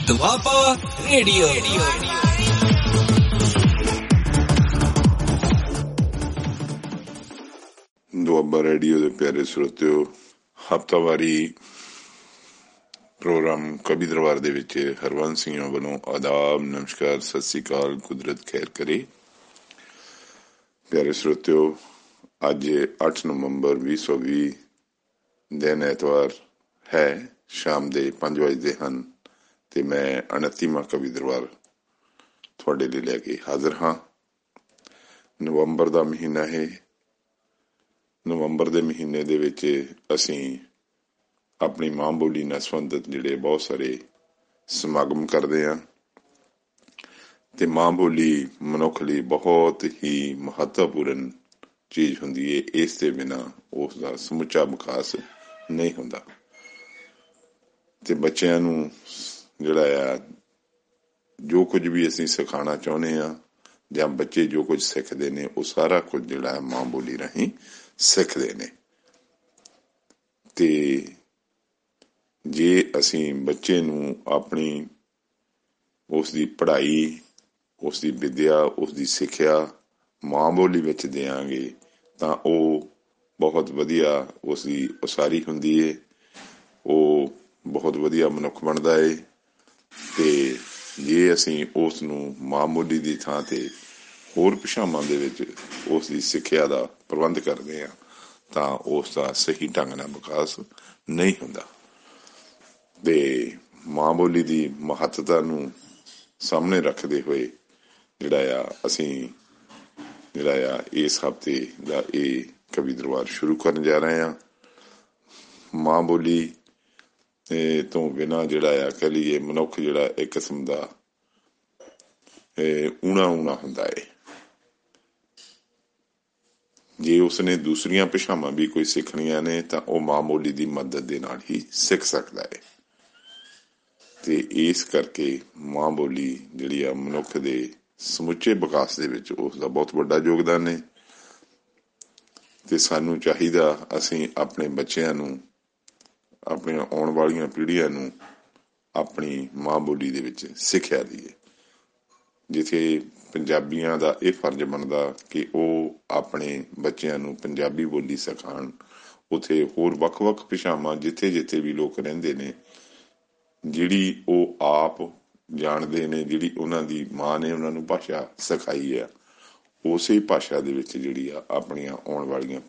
Doaba radio. Doaba radio ਦੇ ਪਿਆਰੇ ਸਰੋਤਿਓ, ਹਫ਼ਤਾਵਾਰੀ ਪ੍ਰੋਗਰਾਮ ਕਵੀ ਦਰਬਾਰ ਦੇ ਵਿੱਚ ਹਰਵੰਸ ਸਿੰਘਾਂ ਵੱਲੋਂ ਆਦਾਬ, ਨਮਸਕਾਰ, ਸਤਿ ਸ੍ਰੀ ਅਕਾਲ, ਕੁਦਰਤ ਖੈਰ ਕਰੇ। ਪਿਆਰੇ ਸਰੋਤਿਓ, ਅੱਜ 8 ਨਵੰਬਰ 2020 ਦਿਨ ਐਤਵਾਰ ਹੈ, ਸ਼ਾਮ ਦੇ 5 ਵਜੇ ਹਨ ਤੇ ਮੈਂ 29ਵਾਂ ਕਵੀ ਦਰਬਾਰ ਤੁਹਾਡੇ ਲਈ ਲੈ ਕੇ ਹਾਜ਼ਰ ਹਾਂ। ਨਵੰਬਰ ਦਾ ਮਹੀਨਾ ਹੈ। ਨਵੰਬਰ ਦੇ ਮਹੀਨੇ ਦੇ ਵਿੱਚ ਅਸੀਂ ਆਪਣੀ ਮਾਂ ਬੋਲੀ ਨਾਲ ਸੰਬੰਧਿਤ ਜਿਹੜੇ ਬਹੁਤ ਸਾਰੇ ਸਮਾਗਮ ਕਰਦੇ ਹਾਂ ਤੇ ਮਾਂ ਬੋਲੀ ਮਨੁੱਖ ਲਈ ਬਹੁਤ ਹੀ ਮਹੱਤਵਪੂਰਨ ਚੀਜ਼ ਹੁੰਦੀ ਹੈ। ਇਸ ਦੇ ਬਿਨਾਂ ਉਸ ਦਾ ਸਮੁੱਚਾ ਵਿਕਾਸ ਨਹੀਂ ਹੁੰਦਾ ਤੇ ਬੱਚਿਆਂ ਨੂੰ ਜਿਹੜਾ ਆ ਜੋ ਕੁਝ ਵੀ ਅਸੀਂ ਸਿਖਾਉਣਾ ਚਾਹੁੰਦੇ ਹਾਂ ਜਾਂ ਬੱਚੇ ਜੋ ਕੁਝ ਸਿੱਖਦੇ ਨੇ ਉਹ ਸਾਰਾ ਕੁਝ ਜਿਹੜਾ ਹੈ ਮਾਂ ਬੋਲੀ ਰਾਹੀਂ ਸਿੱਖਦੇ ਨੇ। ਤੇ ਜੇ ਅਸੀਂ ਬੱਚੇ ਨੂੰ ਆਪਣੀ ਉਸ ਦੀ ਪੜ੍ਹਾਈ, ਉਸ ਦੀ ਵਿੱਦਿਆ, ਉਸ ਦੀ ਸਿੱਖਿਆ ਮਾਂ ਬੋਲੀ ਵਿੱਚ ਦਿਆਂਗੇ ਤਾਂ ਉਹ ਬਹੁਤ ਵਧੀਆ ਉਸ ਦੀ ਉਸਾਰੀ ਹੁੰਦੀ ਹੈ, ਉਹ ਬਹੁਤ ਵਧੀਆ ਮਨੁੱਖ ਬਣਦਾ ਹੈ। ਤੇ ਜੇ ਅਸੀਂ ਉਸ ਨੂੰ ਮਾਂ ਬੋਲੀ ਦੀ ਥਾਂ ਤੇ ਹੋਰ ਭਾਸ਼ਾਵਾਂ ਦੇ ਵਿੱਚ ਉਸ ਦੀ ਸਿੱਖਿਆ ਦਾ ਪ੍ਰਬੰਧ ਕਰਦੇ ਹਾਂ ਤਾਂ ਉਸ ਦਾ ਸਹੀ ਢੰਗ ਨਾਲ ਵਿਕਾਸ ਨਹੀਂ ਹੁੰਦਾ। ਤੇ ਮਾਂ ਬੋਲੀ ਦੀ ਮਹੱਤਤਾ ਨੂੰ ਸਾਹਮਣੇ ਰੱਖਦੇ ਹੋਏ ਜਿਹੜਾ ਆ ਅਸੀਂ ਜਿਹੜਾ ਆ ਇਸ ਹਫ਼ਤੇ ਦਾ ਇਹ ਕਵੀ ਦਰਬਾਰ ਸ਼ੁਰੂ ਕਰਨ ਜਾ ਰਹੇ ਹਾਂ। ਮਾਂ ਬੋਲੀ ਤੋਂ ਬਿਨਾਂ ਜਿਹੜਾ ਆ ਕਹਿ ਲਈਏ ਮਨੁੱਖ ਜਿਹੜਾ ਇੱਕ ਕਿਸਮ ਦਾ ਊਣਾ ਹੁੰਦਾ ਹੈ। ਜੇ ਉਸਨੇ ਦੂਸਰੀਆਂ ਭਾਸ਼ਾਵਾਂ ਵੀ ਕੋਈ ਸਿੱਖਣੀਆਂ ਨੇ ਤਾਂ ਉਹ ਮਾਂ ਬੋਲੀ ਦੀ ਮਦਦ ਦੇ ਨਾਲ ਹੀ ਸਿੱਖ ਸਕਦਾ ਹੈ। ਤੇ ਇਸ ਕਰਕੇ ਮਾਂ ਬੋਲੀ ਜਿਹੜੀ ਆ ਮਨੁੱਖ ਦੇ ਸਮੁੱਚੇ ਵਿਕਾਸ ਦੇ ਵਿੱਚ ਉਸ ਦਾ ਬਹੁਤ ਵੱਡਾ ਯੋਗਦਾਨ ਹੈ। ਤੇ ਸਾਨੂੰ ਚਾਹੀਦਾ ਅਸੀਂ ਆਪਣੇ ਬੱਚਿਆਂ ਨੂੰ, ਆਪਣੀਆਂ ਆਉਣ ਵਾਲੀਆਂ ਪੀੜ੍ਹੀਆਂ ਨੂੰ ਆਪਣੀ ਮਾਂ ਬੋਲੀ ਦੇ ਵਿੱਚ ਸਿੱਖਿਆ ਦਈਏ। ਜਿੱਥੇ ਪੰਜਾਬੀਆਂ ਦਾ ਇਹ ਫਰਜ਼ ਬਣਦਾ ਕਿ ਉਹ ਆਪਣੇ ਬੱਚਿਆਂ ਨੂੰ ਪੰਜਾਬੀ ਬੋਲੀ ਸਿਖਾਉਣ, ਉੱਥੇ ਹੋਰ ਵੱਖ-ਵੱਖ ਭਾਸ਼ਾਵਾਂ ਜਿੱਥੇ ਵੀ ਲੋਕ ਰਹਿੰਦੇ ਨੇ ਜਿਹੜੀ ਉਹ ਆਪ ਜਾਣਦੇ ਨੇ, ਜਿਹੜੀ ਉਹਨਾਂ ਦੀ ਮਾਂ ਨੇ ਉਹਨਾਂ ਨੂੰ ਭਾਸ਼ਾ ਸਿਖਾਈ ਆ, ਉਸੇ ਭਾਸ਼ਾ ਦੇ ਵਿੱਚ ਜਿਹੜੀ ਆ ਆਪਣੀਆਂ ਆਉਣ ਵਾਲੀਆਂ